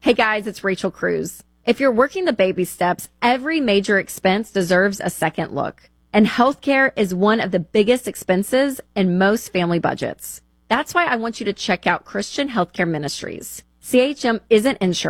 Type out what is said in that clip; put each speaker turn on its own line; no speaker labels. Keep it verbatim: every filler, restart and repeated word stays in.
Hey guys, it's Rachel Cruz. If you're working the baby steps, every major expense deserves a second look. And healthcare is one of the biggest expenses in most family budgets. That's why I want you to check out Christian Healthcare Ministries. C H M isn't insurance.